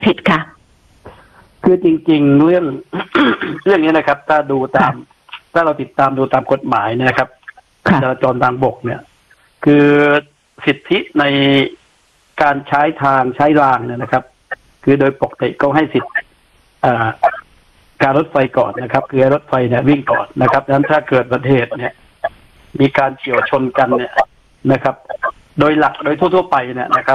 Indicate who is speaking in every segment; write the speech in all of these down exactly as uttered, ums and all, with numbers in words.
Speaker 1: ผิดค่ะ
Speaker 2: คือจริงๆเรื่อง เรื่องนี้นะครับถ้าดูตามถ้าเราติดตามดูตามกฎหมายเนี่ยนะครับจราจรทางบกเนี่ยคือสิทธิในการใช้ทางใช้รางเนี่ยนะครับคือโดยปกติก็ให้สิทธิการรถไฟก่อนนะครับคือรถไฟเนี่ยวิ่งก่อนนะครับดังนั้นถ้าเกิดอุบัติเหตุเนี่ยมีการเฉี่ยวชนกันเนี่ยนะครับโดยหลักโดยทั่วๆไปเนี่ยนะครับ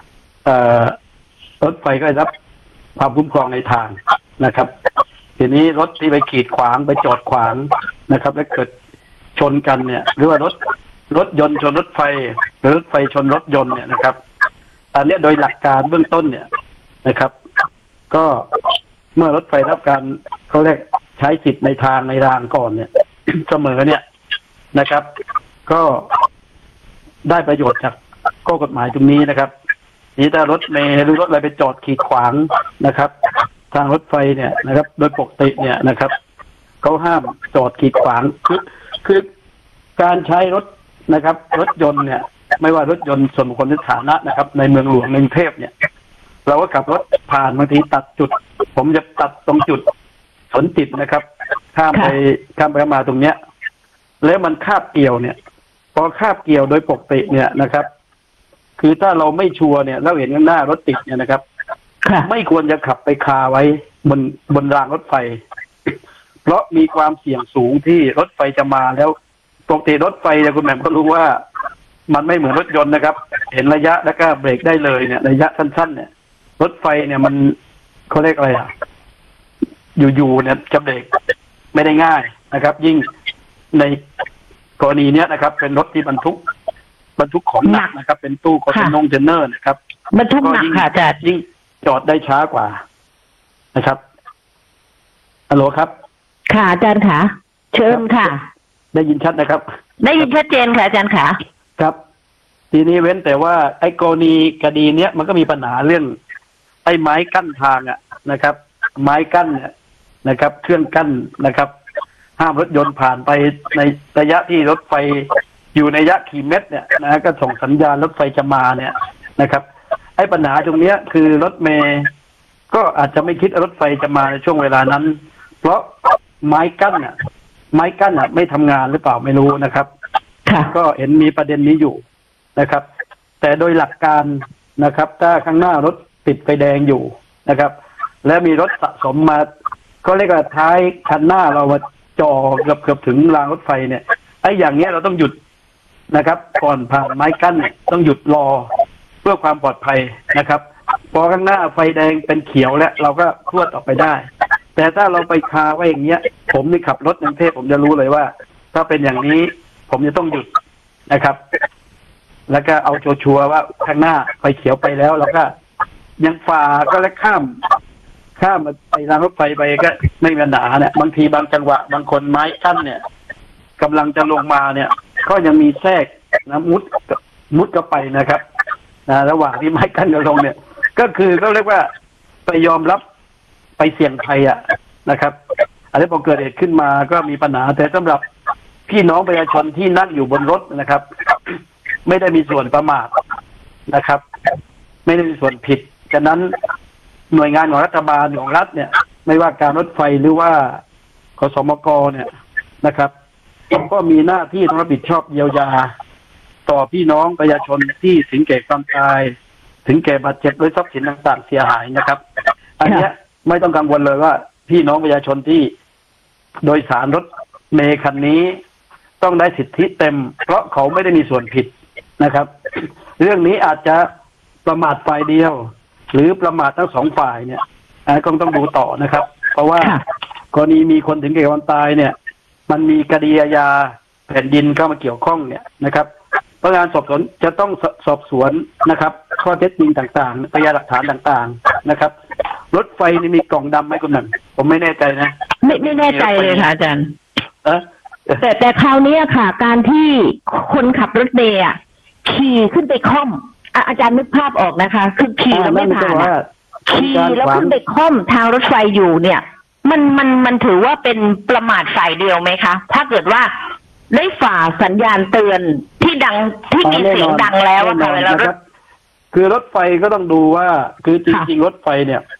Speaker 2: รถไฟก็ได้รับความคุ้มครองในทางนะครับทีนี้รถที่ไปขีดขวางไปจอดขวางนะครับแล้วเกิดชนกันเนี่ยหรือว่ารถรถยนต์ชนรถไฟหรือรถไฟชนรถยนต์เนี่ยนะครับอันนี้โดยหลักการเบื้องต้นเนี่ยนะครับก็เมื่อรถไฟรับการเขาเรียกใช้สิทธิ์ในทางในรางก่อนเนี่ย เสมอเนี่ยนะครับ ก็ได้ประโยชน์จากข้อกฎหมายตรงนี้นะครับนี่ถ้ารถเมล์หรือรถอะไรไปจอดขีดขวางนะครับทางรถไฟเนี่ยนะครับโดยปกติเนี่ยนะครับเขาห้ามจอดขีดขวางคือคือการใช้รถนะครับรถยนต์เนี่ยไม่ว่ารถยนต์ส่วนบุคคลหรือสาธารณะนะครับในเมืองหลวงในกรุงเทพเนี่ยเราก็ขับรถผ่านบางทีตัดจุดผมจะตัดตรงจุดสนจิตนะครับข้ามไปข้ามไปมาตรงเนี้ยแล้วมันคาบเกี่ยวเนี่ยพอคาบเกี่ยวโดยปกติเนี่ยนะครับคือถ้าเราไม่ชัวร์เนี่ยเราเห็นข้างหน้ารถติดเนี่ยนะครับไม่ควรจะขับไปคาไว้บนบนรางรถไฟเพราะมีความเสี่ยงสูงที่รถไฟจะมาแล้วปกติรถไฟเนี่ยคุณแหม่มก็รู้ว่ามันไม่เหมือนรถยนต์นะครับเห็นระยะแล้วก็เบรกได้เลยเนี่ยระยะสั้นๆเนี่ยรถไฟเนี่ยมันเขาเรียกอะไรอ่ะอยู่ๆเนี่ยจะเบรกไม่ได้ง่ายนะครับ ยิ่งในกรณีเนี้ยนะครับเป็นรถที่บรรทุกบรรทุกของหนักนะครับเป็นตู้คอนเทนเนอร์นะครับ
Speaker 1: บรรทุกหนักค่ะแต่
Speaker 2: ยิ่งจอดได้ช้ากว่านะครับฮัลโหลครับ
Speaker 1: ค่ะอาจารย์ค่ะเชิญค่ะ
Speaker 2: ได้ยินชัดนะครับ
Speaker 1: ได้ยินชัดเจนค่ะอาจารย์ค่ะ
Speaker 2: ครับทีนี้เว้นแต่ว่าไอ้กรณีคดีเนี้ยมันก็มีปัญหาเรื่องไอ้ไม้กั้นทางอ่ะนะครับไม้กั้นเนี่ยนะครับเครื่องกั้นนะครับห้ามรถยนต์ผ่านไปในระยะที่รถไฟอยู่ในระยะกี่เมตรเนี่ยนะก็ส่งสัญญาณรถไฟจะมาเนี่ยนะครับไอ้ปัญหาตรงเนี้ยคือรถเมย์ก็อาจจะไม่คิดรถไฟจะมาในช่วงเวลานั้นเพราะไม้กั้นอ่ะไม้กั้นอ่ะไม่ทำงานหรือเปล่าไม่รู้นะครับก็เห็นมีประเด็นนี้อยู่นะครับ แต่โดยหลักการนะครับถ้าข้างหน้ารถติดไฟแดงอยู่นะครับและมีรถสะสมมาก็เรียกว่าท้ายคันหน้าเรามาจ่อเกือบเกือบถึงรางรถไฟเนี่ยไอ้อย่างเงี้ยเราต้องหยุดนะครับก่อนผ่านไม้กั้นต้องหยุดรอเพื่อความปลอดภัยนะครับพอข้างหน้าไฟแดงเป็นเขียวแล้วเราก็พรวดออกไปได้แต่ถ้าเราไปคาไว้อย่างเงี้ยผมนี่ขับรถในกรุงเทพผมจะรู้เลยว่าถ้าเป็นอย่างนี้ผมจะต้องหยุดนะครับแล้วก็เอาชัวร์ว่าข้างหน้าไฟเขียวไปแล้วเราก็ยังฝ่าก็แล้วข้ามข้ามไปรางรถไฟไปก็ไม่มีปัญหาเนี่ยบางทีบางจังหวะบางคนไม้กั้นเนี่ยกำลังจะลงมาเนี่ยก็ยังมีแทรกนะมุดมุดก็ไปนะครับนะระหว่างที่ไม้กั้นจะลงเนี่ยก็คือก็เรียกว่าไปยอมรับไปเสี่ยงภัยอ่ะนะครับอันนี้พอเกิดเหตุขึ้นมาก็มีปัญหาแต่สำหรับพี่น้องประชาชนที่นั่งอยู่บนรถนะครับไม่ได้มีส่วนประมาทนะครับไม่ได้มีส่วนผิดฉะนั้นหน่วยงานของรัฐบาลของรัฐเนี่ยไม่ว่าการรถไฟหรือว่าขสมกเนี่ยนะครับก็มีหน้าที่ต้องรับผิดชอบเยียวยาต่อพี่น้องประชาชนที่ถึงแก่ความตายถึงแก่บาดเจ็บหรือทรัพย์สินต่างๆเสียหายนะครับอันนี้ไม่ต้องกังวลเลยว่าพี่น้องประชาชนที่โดยสารรถเมล์คันนี้ต้องได้สิทธิเต็มเพราะเขาไม่ได้มีส่วนผิดนะครับเรื่องนี้อาจจะประมาทฝ่ายเดียวหรือประมาททั้งสองฝ่ายเนี่ยก็ต้องดูต่อนะครับเพราะว่ากรณีมีคนถึงแก่ความตายเนี่ยมันมีคดีอาญาแผ่นดินเข้ามาเกี่ยวข้องเนี่ยนะครับพนักงานสอบสวนจะต้องสอบสวนนะครับข้อเท็จจริงต่างๆพยานหลักฐานต่างๆนะครับรถไฟนี่มีกล่องดำไหมคุณหนึ่งผมไม่แน่ใจนะ
Speaker 1: ไม่ไม่แน่ใจเลยค่ะอาจารย์
Speaker 2: เออ
Speaker 1: แต่แต่คราวนี้ค่ะการที่คนขับรถเมล์ขี่ขึ้นไปค่อมอาจารย์นึกภาพออกนะคะคือขี่แล้วไม่ผ่านขี่แล้วขึ้นไปค่อมทางรถไฟอยู่เนี่ยมันมันมันถือว่าเป็นประมาทฝ่ายเดียวไหมคะถ้าเกิดว่าได้ฝ่าสัญญาณเตือนที่ดังที่มีเสียงดังแล้วค่ะแล้วรถ
Speaker 2: คือรถไฟก็ต้องดูว่าคือจริงๆรถไฟเนี่ย